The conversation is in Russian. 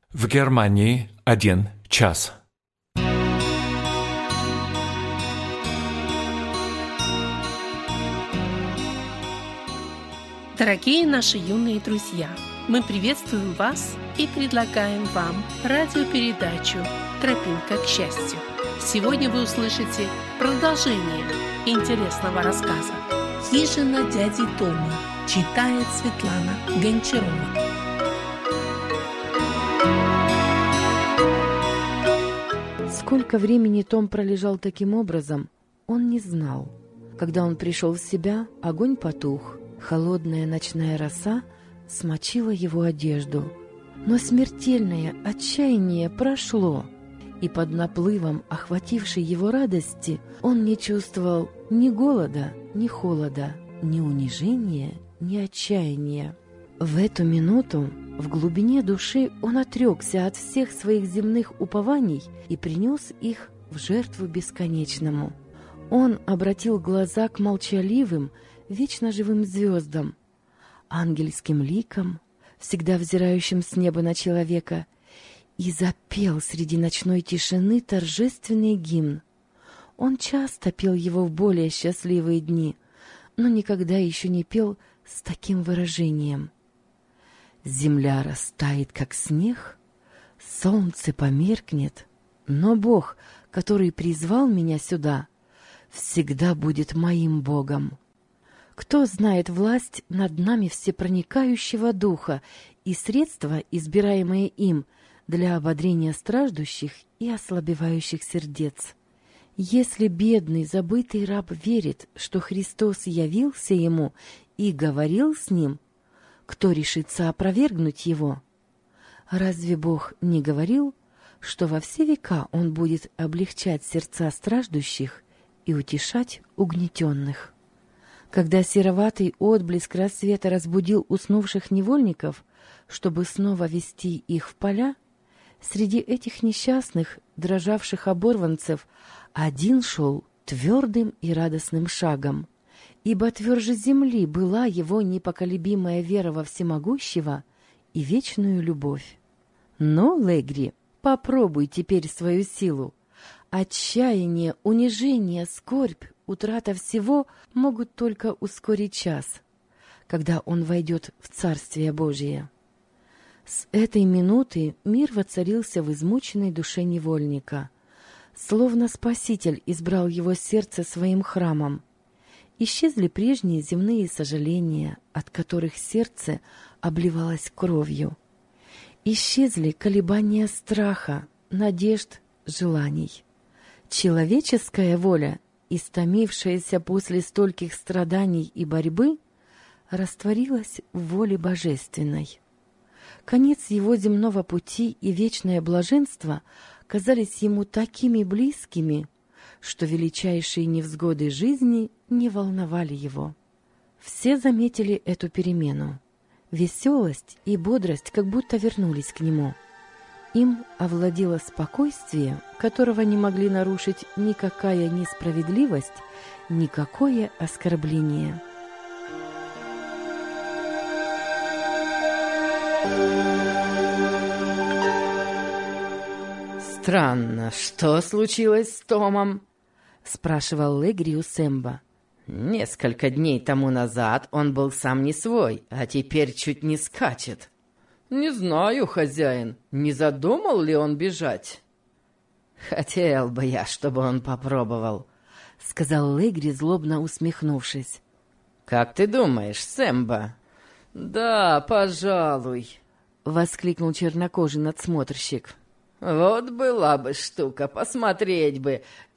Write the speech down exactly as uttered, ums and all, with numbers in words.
В Германии один час. Дорогие наши юные друзья, мы приветствуем вас и предлагаем вам радиопередачу «Тропинка к счастью». Сегодня вы услышите продолжение интересного рассказа. «Хижина дяди Тома» читает Светлана Гончарова. Сколько времени Том пролежал таким образом, он не знал. Когда он пришел в себя, огонь потух, холодная ночная роса смочила его одежду. Но смертельное отчаяние прошло, и под наплывом охватившей его радости он не чувствовал ни голода, ни холода, ни унижения, ни отчаяния. В эту минуту в глубине души он отрекся от всех своих земных упований и принес их в жертву бесконечному. Он обратил глаза к молчаливым, вечно живым звездам, ангельским ликам, всегда взирающим с неба на человека, и запел среди ночной тишины торжественный гимн. Он часто пел его в более счастливые дни, но никогда еще не пел с таким выражением. Земля растает, как снег, солнце померкнет, но Бог, который призвал меня сюда, всегда будет моим Богом. Кто знает власть над нами всепроникающего Духа и средства, избираемые им для ободрения страждущих и ослабевающих сердец? Если бедный, забытый раб верит, что Христос явился ему и говорил с ним, кто решится опровергнуть его? Разве Бог не говорил, что во все века Он будет облегчать сердца страждущих и утешать угнетенных? Когда сероватый отблеск рассвета разбудил уснувших невольников, чтобы снова вести их в поля, среди этих несчастных, дрожавших оборванцев, один шел твердым и радостным шагом, ибо тверже земли была его непоколебимая вера во всемогущего и вечную любовь. Но, Легри, попробуй теперь свою силу. Отчаяние, унижение, скорбь, утрата всего могут только ускорить час, когда он войдет в Царствие Божие. С этой минуты мир воцарился в измученной душе невольника. Словно Спаситель избрал его сердце своим храмом. Исчезли прежние земные сожаления, от которых сердце обливалось кровью. Исчезли колебания страха, надежд, желаний. Человеческая воля, истомившаяся после стольких страданий и борьбы, растворилась в воле божественной. Конец его земного пути и вечное блаженство казались ему такими близкими, что величайшие невзгоды жизни не волновали его. Все заметили эту перемену. Веселость и бодрость как будто вернулись к нему. Им овладело спокойствие, которого не могли нарушить никакая несправедливость, никакое оскорбление. «Странно, что случилось с Томом?» — спрашивал Легри у Сэмба. «Несколько дней тому назад он был сам не свой, а теперь чуть не скачет». «Не знаю, хозяин, не задумал ли он бежать?» «Хотел бы я, чтобы он попробовал», — сказал Легри, злобно усмехнувшись. «Как ты думаешь, Сэмба?» «Да, пожалуй», — воскликнул чернокожий надсмотрщик. «Вот была бы штука, посмотреть бы,